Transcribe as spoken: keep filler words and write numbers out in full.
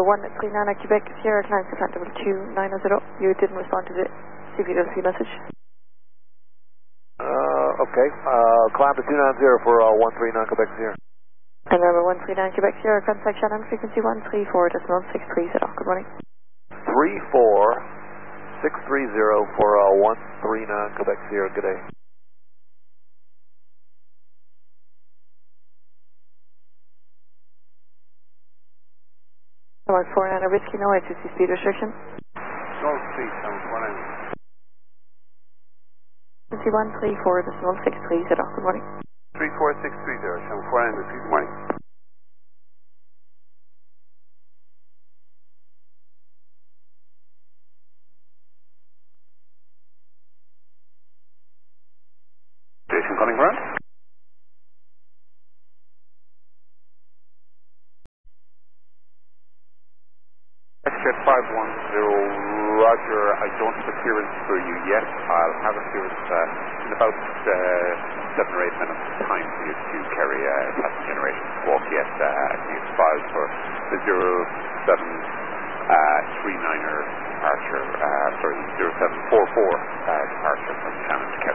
one three nine at Quebec, Sierra Client Contact level two nine zero. You didn't respond to the C V W C message. Uh, okay. Uh, climb to two nine zero for uh, one three nine Quebec Sierra. And number one three nine Quebec Sierra, contact Shannon, frequency one three four decimal six three zero. Good morning. three four six three zero for uh, one three nine Quebec Sierra. Good day. one four nine Whiskey, no H C C speed restriction. No speed, seven four nine. Frequency one three four decimal six three zero. Good morning. three four six three zero, seven four nine, repeat, good morning. Station calling for us? Jet five one zero, roger. I don't have a clearance for you yet. I'll have a clearance uh, in about uh, seven or eight minutes time for you to carry a uh, passenger generation walk yet. Uh, I think it's filed for the zero seven three niner departure, uh, sorry, zero seven four four uh, departure from Shannon to Kerry.